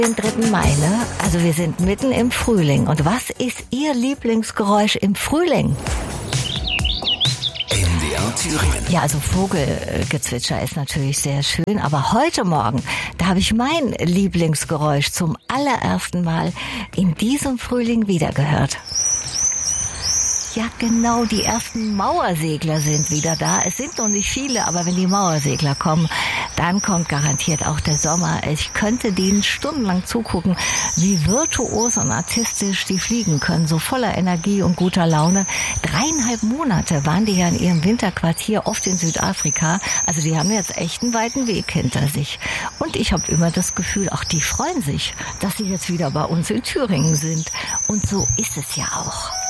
Den 3. Mai, ne? Also wir sind mitten im Frühling. Und was ist Ihr Lieblingsgeräusch im Frühling? NDR Thüringen. Ja, also Vogelgezwitscher ist natürlich sehr schön, aber heute Morgen, da habe ich mein Lieblingsgeräusch zum allerersten Mal in diesem Frühling wiedergehört. Ja, genau, die ersten Mauersegler sind wieder da. Es sind noch nicht viele, aber wenn die Mauersegler kommen, dann kommt garantiert auch der Sommer. Ich könnte denen stundenlang zugucken, wie virtuos und artistisch die fliegen können, so voller Energie und guter Laune. 3,5 Monate waren die ja in ihrem Winterquartier, oft in Südafrika. Also die haben jetzt echt einen weiten Weg hinter sich. Und ich habe immer das Gefühl, auch die freuen sich, dass sie jetzt wieder bei uns in Thüringen sind. Und so ist es ja auch.